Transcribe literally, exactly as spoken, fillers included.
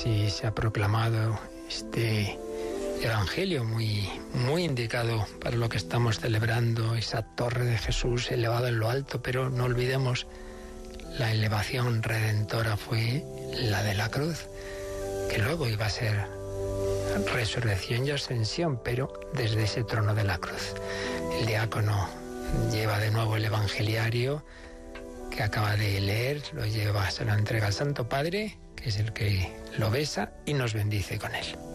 así se ha proclamado este Evangelio muy, muy indicado para lo que estamos celebrando, esa torre de Jesús elevada en lo alto, pero no olvidemos, la elevación redentora fue la de la cruz, que luego iba a ser resurrección y ascensión, pero desde ese trono de la cruz. El diácono lleva de nuevo el evangeliario que acaba de leer, lo lleva, se lo entrega al Santo Padre, que es el que lo besa y nos bendice con él.